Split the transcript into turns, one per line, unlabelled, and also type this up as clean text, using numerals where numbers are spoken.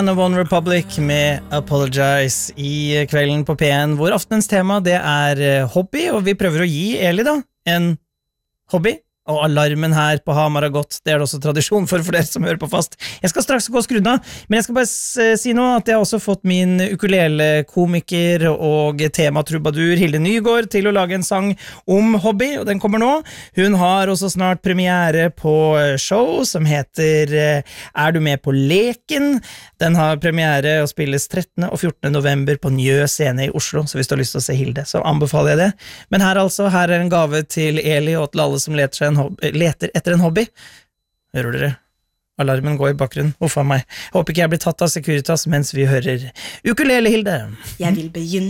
One Republic med Apologize I kvelden på P1, hvor aftenens tema det hobby, og vi prøver å gi Eli da en hobby, og alarmen her på Hamar har gått, det det også tradisjon for dere som hører på fast. Jeg skal straks gå og skru den av, men jeg skal bare si nå at jeg har også fått min ukulele-komiker og tematrubadur Hilde Nygård til å lage en sang om hobby, og den kommer nå. Hun har også snart premiere på show som heter Er du med på leken? Den har premiere og spilles 13. og 14. november på Njø scene I Oslo, så hvis du har lyst til å se Hilde, så anbefaler jeg det. Men her altså, her en gave til Eli og til alle som leter etter en hobby. Hører dere? Alarmen går I bakgrunnen. Uff av meg. Jeg håper ikke jeg blir tatt av Securitas mens vi hører Ukulele Hilde.
Jeg vil begynne